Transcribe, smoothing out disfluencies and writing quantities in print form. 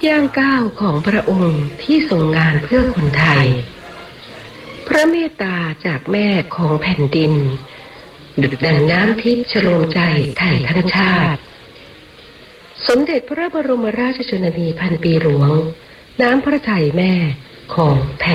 ย่างก้าวของพระองค์ที่ทรงงานเพื่อคนไทยพระเมตตาจากแม่ของแผ่นดินดุจดังน้ำทิพย์ฉโลมใจไทยทั้งชาติสมเด็จพระบรมราชชนนีพันปีหลวงน้ำพระทัยแม่ของแผ่น